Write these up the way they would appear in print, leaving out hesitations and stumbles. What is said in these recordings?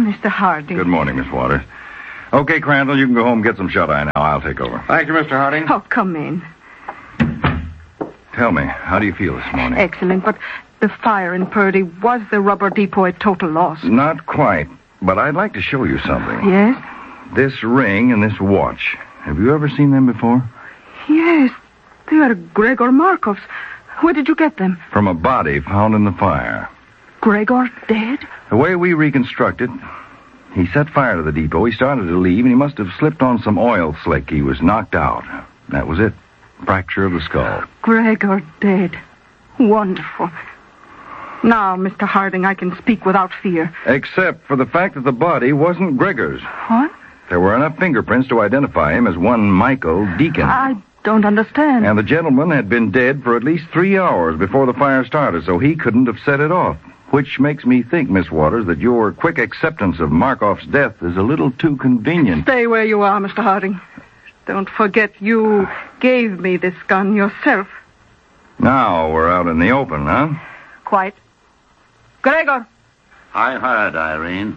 Mr. Harding. Good morning, Miss Waters. Okay, Crandall, you can go home and get some shut-eye now. I'll take over. Thank you, Mr. Harding. Oh, come in. Tell me, how do you feel this morning? Excellent, but the fire in Purdy, was the rubber depot a total loss? Not quite, but I'd like to show you something. Yes? This ring and this watch. Have you ever seen them before? Yes, they are Gregor Markov's. Where did you get them? From a body found in the fire. Gregor dead? The way we reconstruct it, he set fire to the depot. He started to leave, and he must have slipped on some oil slick. He was knocked out. That was it. Fracture of the skull. Gregor dead. Wonderful. Now, Mr. Harding, I can speak without fear. Except for the fact that the body wasn't Gregor's. What? There were enough fingerprints to identify him as one Michael Deacon. I don't understand. And the gentleman had been dead for at least 3 hours before the fire started, so he couldn't have set it off. Which makes me think, Miss Waters, that your quick acceptance of Markoff's death is a little too convenient. Stay where you are, Mr. Harding. Don't forget you gave me this gun yourself. Now we're out in the open, huh? Quite. Gregor! I heard, Irene.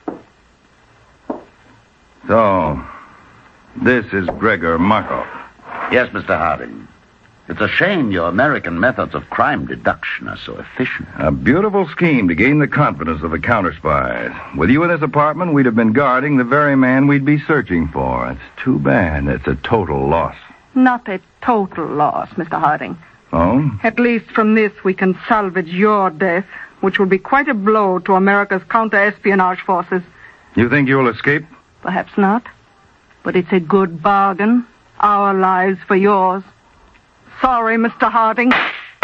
So, this is Gregor Markoff. Yes, Mr. Harding. It's a shame your American methods of crime deduction are so efficient. A beautiful scheme to gain the confidence of the counter-spies. With you in this apartment, we'd have been guarding the very man we'd be searching for. It's too bad. It's a total loss. Not a total loss, Mr. Harding. Oh? At least from this we can salvage your death, which will be quite a blow to America's counter-espionage forces. You think you'll escape? Perhaps not. But it's a good bargain. Our lives for yours. Sorry, Mr. Harding.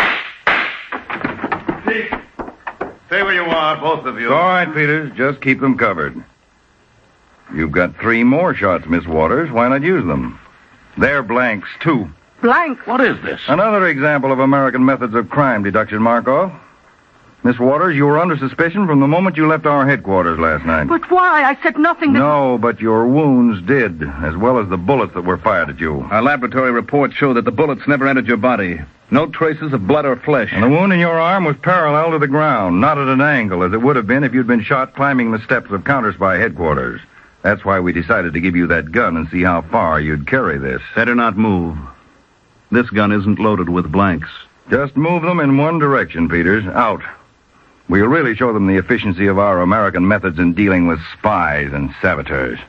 Stay where you are, both of you. All right, Peters. Just keep them covered. You've got 3 more shots, Miss Waters. Why not use them? They're blanks, too. Blank? What is this? Another example of American methods of crime deduction, Markov. Miss Waters, you were under suspicion from the moment you left our headquarters last night. But why? I said nothing that... No, but your wounds did, as well as the bullets that were fired at you. Our laboratory reports show that the bullets never entered your body. No traces of blood or flesh. And the wound in your arm was parallel to the ground, not at an angle, as it would have been if you'd been shot climbing the steps of Counterspy headquarters. That's why we decided to give you that gun and see how far you'd carry this. Better not move. This gun isn't loaded with blanks. Just move them in one direction, Peters. Out. We'll really show them the efficiency of our American methods in dealing with spies and saboteurs.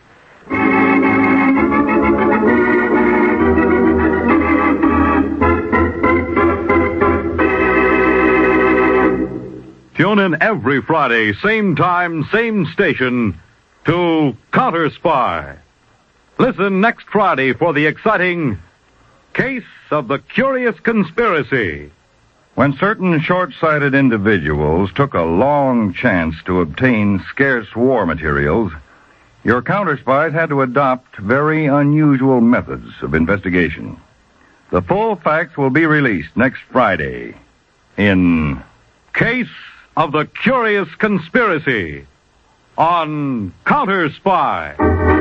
Tune in every Friday, same time, same station, to Counter Spy. Listen next Friday for the exciting Case of the Curious Conspiracy. When certain short-sighted individuals took a long chance to obtain scarce war materials, your counter-spies had to adopt very unusual methods of investigation. The full facts will be released next Friday in Case of the Curious Conspiracy on Counter Spy.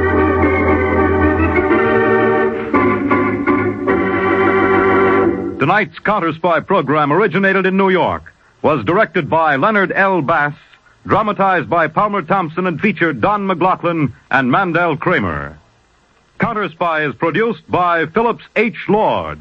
Tonight's Counter Spy program originated in New York, was directed by Leonard L. Bass, dramatized by Palmer Thompson, and featured Don McLaughlin and Mandel Kramer. Counter Spy is produced by Phillips H. Lord.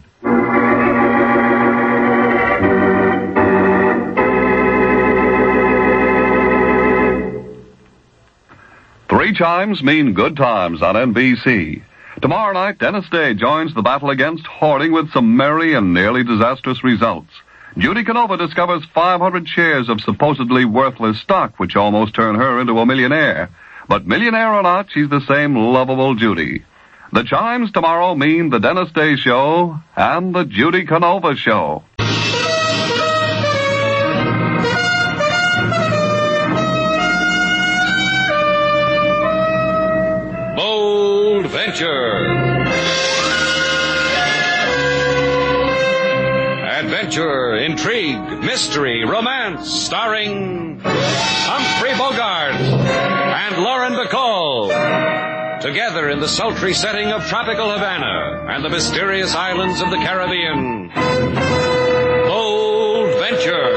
3 chimes mean good times on NBC. Tomorrow night, Dennis Day joins the battle against hoarding with some merry and nearly disastrous results. Judy Canova discovers 500 shares of supposedly worthless stock, which almost turn her into a millionaire. But millionaire or not, she's the same lovable Judy. The chimes tomorrow mean the Dennis Day Show and the Judy Canova Show. Bold Venture. Adventure, intrigue, mystery, romance, starring Humphrey Bogart and Lauren Bacall. Together in the sultry setting of tropical Havana and the mysterious islands of the Caribbean. Bold Venture.